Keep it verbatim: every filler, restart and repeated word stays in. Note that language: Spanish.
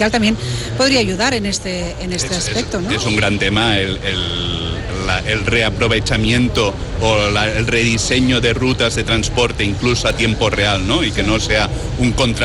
artificial también podría ayudar en este, en este es, aspecto, es, ¿no? Es un gran tema el, el, la, el reaprovechamiento o la, el rediseño de rutas de transporte incluso a tiempo real, ¿no? Y que no sea un contra